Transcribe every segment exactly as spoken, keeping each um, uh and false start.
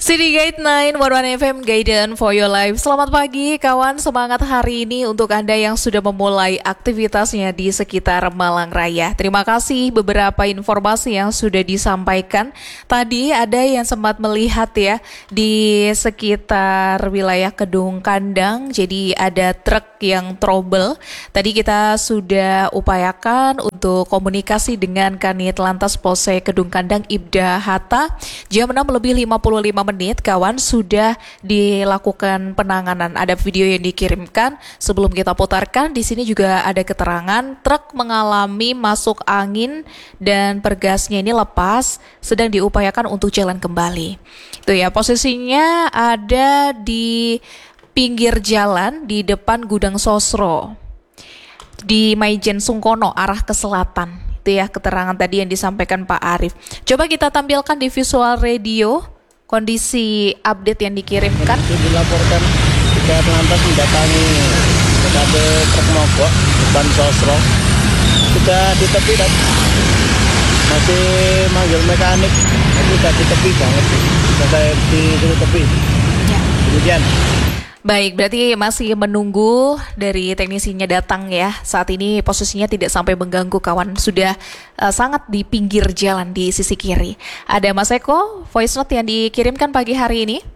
City Guide sembilan puluh satu F M Guidance for your life. Selamat pagi kawan, semangat hari ini untuk Anda yang sudah memulai aktivitasnya di sekitar Malang Raya. Terima kasih beberapa informasi yang sudah disampaikan. Tadi ada yang sempat melihat ya di sekitar wilayah Kedung Kandang, jadi ada truk yang trouble. Tadi kita sudah upayakan untuk komunikasi dengan Kanit Lantas Polsek Kedung Kandang Ibda Hatta. Jam enam lebih lima puluh lima menit kawan sudah dilakukan penanganan. Ada video yang dikirimkan sebelum kita putarkan. Di sini juga ada keterangan truk mengalami masuk angin dan pergasnya ini lepas, sedang diupayakan untuk jalan kembali. Itu ya, posisinya ada di pinggir jalan di depan Gudang Sosro di Maijen Sungkono arah ke selatan. Itu ya keterangan tadi yang disampaikan Pak Arief. Coba kita tampilkan di visual radio kondisi update yang dikirimkan. Itu dilaporkan jika lantas mendatangi T K P truk mogok depan Sosro. Sudah di tepi dan masih manggil mekanik, tapi sudah di tepi banget, sudah di tepi. Ya. Kemudian. Baik, berarti masih menunggu dari teknisinya datang ya. Saat ini posisinya tidak sampai mengganggu kawan, sudah uh, sangat di pinggir jalan di sisi kiri. Ada Mas Eko, voice note yang dikirimkan pagi hari ini.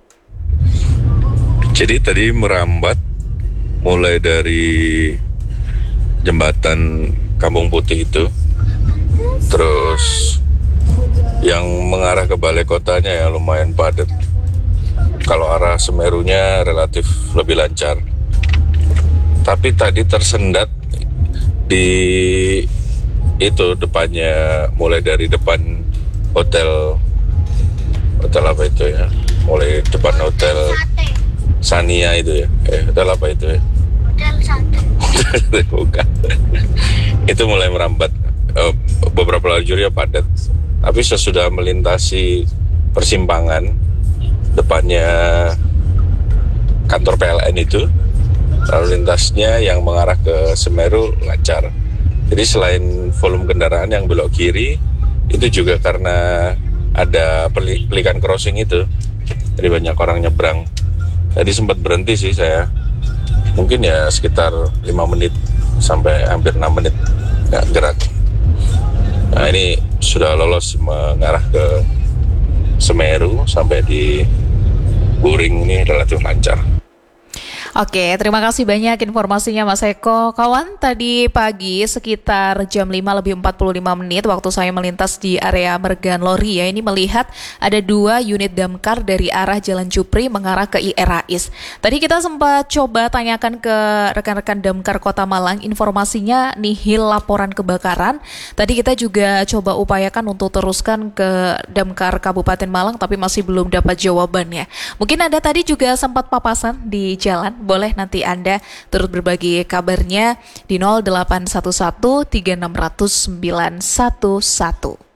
Jadi tadi merambat mulai dari jembatan Kampung Putih itu, terus yang mengarah ke balai kotanya ya lumayan padat. Kalau arah Semerunya relatif lebih lancar. Tapi tadi tersendat di itu depannya, mulai dari depan hotel hotel apa itu ya? Mulai depan hotel Sania itu ya. Eh, hotel apa itu ya? Hotel Sate. Bukan. Itu mulai merambat. Eh, beberapa lajurnya padat. Tapi sesudah melintasi persimpangan depannya kantor P L N itu, lalu lintasnya yang mengarah ke Semeru lancar. Jadi selain volume kendaraan yang belok kiri, itu juga karena ada pelikan crossing itu, jadi banyak orang nyebrang. Tadi sempat berhenti sih saya, mungkin ya sekitar lima menit sampai hampir enam menit nggak gerak. Nah ini sudah lolos mengarah ke Semeru sampai di Buring ini relatif lancar. Oke, terima kasih banyak informasinya Mas Eko. Kawan, tadi pagi sekitar jam lima lebih empat puluh lima menit waktu saya melintas di area Mergan Lori ya, ini melihat ada dua unit damkar dari arah Jalan Jupri mengarah ke I R A I S. Tadi kita sempat coba tanyakan ke rekan-rekan damkar Kota Malang, informasinya nihil laporan kebakaran. Tadi kita juga coba upayakan untuk teruskan ke damkar Kabupaten Malang tapi masih belum dapat jawabannya. Mungkin Anda tadi juga sempat papasan di jalan. Boleh nanti Anda turut berbagi kabarnya di nol delapan satu satu tiga enam nol nol sembilan satu satu.